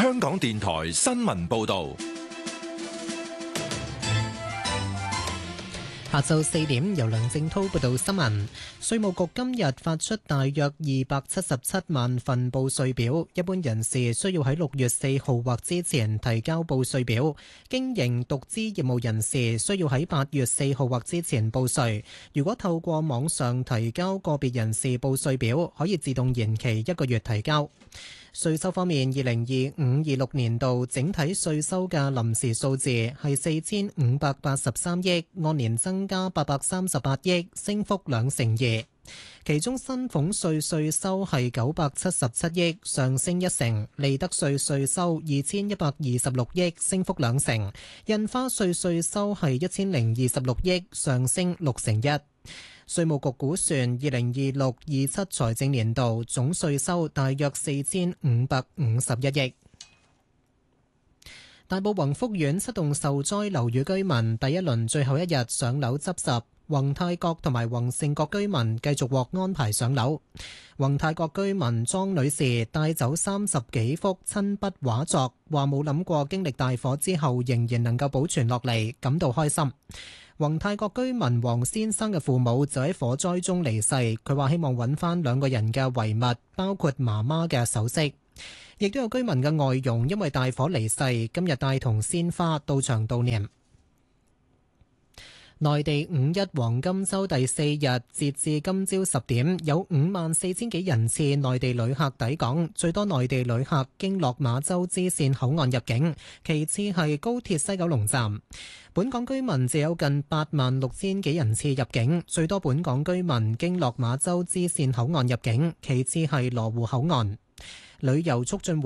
香港電台新聞報道。 下晝4點，由梁正濤報道新聞。稅務局今日發出大約277萬份報稅表，一般人士需要喺6月4號或之前提交報稅表，經營獨資業務人士需要喺8月4號或之前報稅。如果透過網上提交個別人士報稅表，可以自動延期1個月提交。稅收方面，2025-26年度整體稅收嘅臨時數字係4583億，按年增加838億，升幅2%。其中薪俸稅稅收係977億，上升1%；利得稅稅收2126億，升幅2%；印花稅稅收係1026億，上升1%。稅務局估算2026-27財政年度總稅收大約4551億。大埔宏福苑7棟受災樓宇居民第一輪最後一日上樓執拾，宏泰閣同埋宏盛閣居民繼續獲安排上樓。宏泰閣居民莊女士帶走30幾幅親筆畫作，話冇諗過經歷大火之後仍然能夠保存落嚟，感到開心。宏泰閣居民黃先生嘅父母就喺火災中離世，佢話希望揾翻2個人嘅遺物，包括媽媽嘅首飾。亦都有居民嘅外傭因為大火離世，今日帶同鮮花到場悼念。內地5·1黃金週第4日，截至今朝10點，有54000幾人次內地旅客抵港，最多內地旅客經落馬洲支線口岸入境，其次係高鐵西九龍站。本港居民就有近86000幾人次入境，最多本港居民經落馬洲支線口岸入境，其次係羅湖口岸。旅遊促進會